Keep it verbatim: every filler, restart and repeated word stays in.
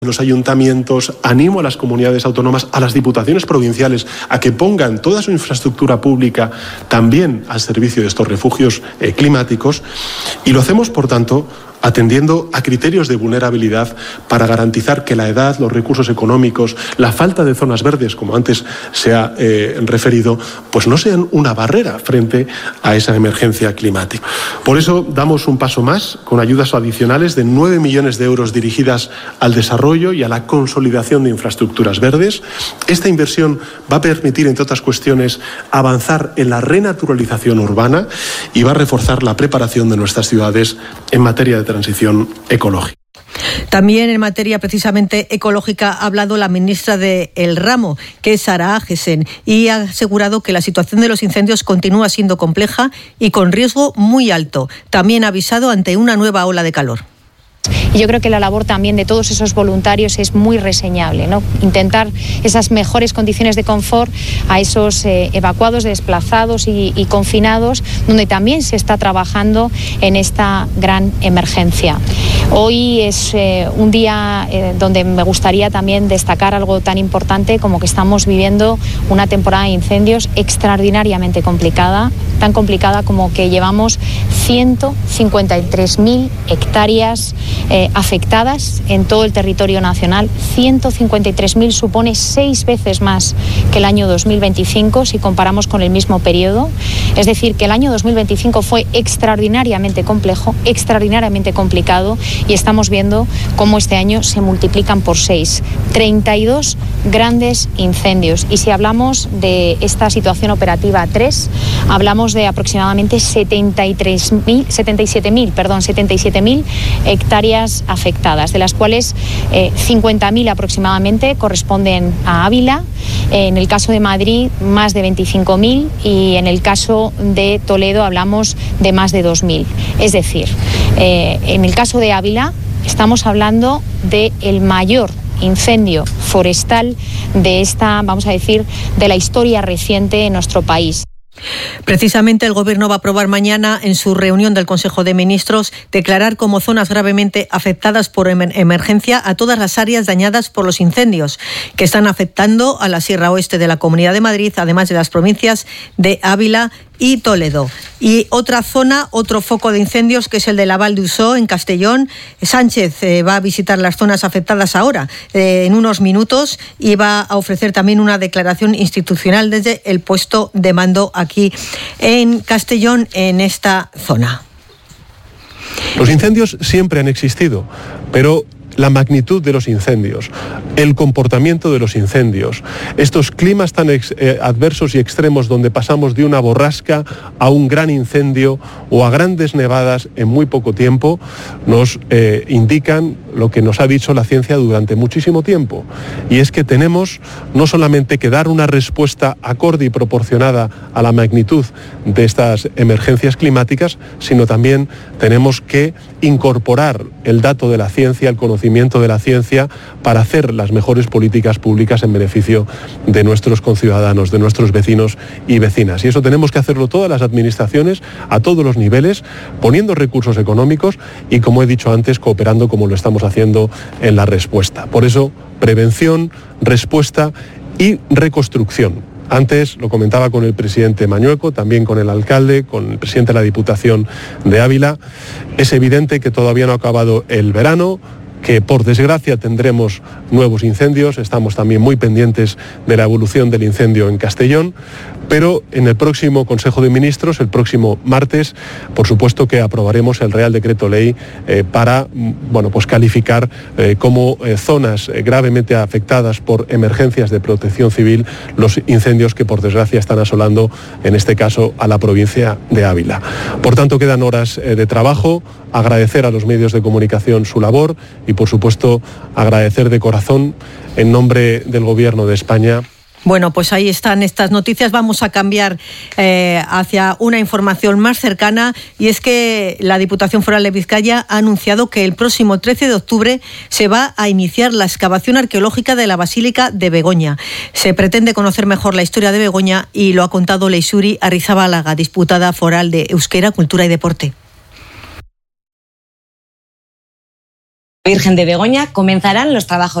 los ayuntamientos, animo a las comunidades autónomas, a las diputaciones provinciales, a que pongan toda su infraestructura pública también al servicio de estos refugios eh, climáticos, y lo hacemos, por tanto, atendiendo a criterios de vulnerabilidad para garantizar que la edad, los recursos económicos, la falta de zonas verdes, como antes se ha eh, referido, pues no sean una barrera frente a esa emergencia climática. Por eso damos un paso más con ayudas adicionales de nueve millones de euros dirigidas al desarrollo y a la consolidación de infraestructuras verdes. Esta inversión va a permitir, entre otras cuestiones, avanzar en la renaturalización urbana y va a reforzar la preparación de nuestras ciudades en materia de transición ecológica. También en materia precisamente ecológica ha hablado la ministra de El Ramo, que es Sara Agesen, y ha asegurado que la situación de los incendios continúa siendo compleja y con riesgo muy alto. También ha avisado ante una nueva ola de calor. Y yo creo que la labor también de todos esos voluntarios es muy reseñable, ¿no? Intentar esas mejores condiciones de confort a esos eh, evacuados, desplazados y, y confinados, donde también se está trabajando en esta gran emergencia. Hoy es eh, un día eh, donde me gustaría también destacar algo tan importante como que estamos viviendo una temporada de incendios extraordinariamente complicada, tan complicada como que llevamos ciento cincuenta y tres mil hectáreas Eh, afectadas en todo el territorio nacional. ciento cincuenta y tres mil supone seis veces más que el año dos mil veinticinco si comparamos con el mismo periodo. Es decir, que el año dos mil veinticinco fue extraordinariamente complejo, extraordinariamente complicado, y estamos viendo cómo este año se multiplican por seis. treinta y dos grandes incendios. Y si hablamos de esta situación operativa tres, hablamos de aproximadamente setenta y tres mil, setenta y siete mil, perdón, setenta y siete mil hectáreas afectadas, de las cuales eh, cincuenta mil aproximadamente corresponden a Ávila, eh, en el caso de Madrid más de veinticinco mil y en el caso de Toledo hablamos de más de dos mil. Es decir, eh, en el caso de Ávila estamos hablando del mayor incendio forestal de esta, vamos a decir, de la historia reciente en nuestro país. Precisamente el Gobierno va a aprobar mañana en su reunión del Consejo de Ministros declarar como zonas gravemente afectadas por emergencia a todas las áreas dañadas por los incendios que están afectando a la Sierra Oeste de la Comunidad de Madrid, además de las provincias de Ávila y Toledo. Y otra zona, otro foco de incendios, que es el de la Val d'Usó, en Castellón. Sánchez eh, va a visitar las zonas afectadas ahora, eh, en unos minutos, y va a ofrecer también una declaración institucional desde el puesto de mando aquí en Castellón, en esta zona. Los incendios siempre han existido, pero la magnitud de los incendios, el comportamiento de los incendios, estos climas tan ex, eh, adversos y extremos donde pasamos de una borrasca a un gran incendio o a grandes nevadas en muy poco tiempo, nos eh, indican lo que nos ha dicho la ciencia durante muchísimo tiempo, y es que tenemos no solamente que dar una respuesta acorde y proporcionada a la magnitud de estas emergencias climáticas, sino también tenemos que incorporar el dato de la ciencia, el conocimiento de la ciencia, para hacer las mejores políticas públicas en beneficio de nuestros conciudadanos, de nuestros vecinos y vecinas. Y eso tenemos que hacerlo todas las administraciones, a todos los niveles, poniendo recursos económicos y, como he dicho antes, cooperando como lo estamos haciendo en la respuesta. Por eso, prevención, respuesta y reconstrucción. Antes lo comentaba con el presidente Mañueco, también con el alcalde, con el presidente de la Diputación de Ávila. Es evidente que todavía no ha acabado el verano, que por desgracia tendremos nuevos incendios. Estamos también muy pendientes de la evolución del incendio en Castellón, pero en el próximo Consejo de Ministros, el próximo martes, por supuesto que aprobaremos el Real Decreto Ley eh, para bueno, pues calificar eh, como eh, zonas eh, gravemente afectadas por emergencias de protección civil los incendios que por desgracia están asolando, en este caso, a la provincia de Ávila. Por tanto, quedan horas eh, de trabajo. Agradecer a los medios de comunicación su labor y, por supuesto, agradecer de corazón en nombre del Gobierno de España. Bueno, pues ahí están estas noticias. Vamos a cambiar eh, hacia una información más cercana, y es que la Diputación Foral de Vizcaya ha anunciado que el próximo trece de octubre se va a iniciar la excavación arqueológica de la Basílica de Begoña. Se pretende conocer mejor la historia de Begoña y lo ha contado Leixuri Arrizabalaga, diputada foral de Euskera, Cultura y Deporte. Virgen de Begoña comenzarán los trabajos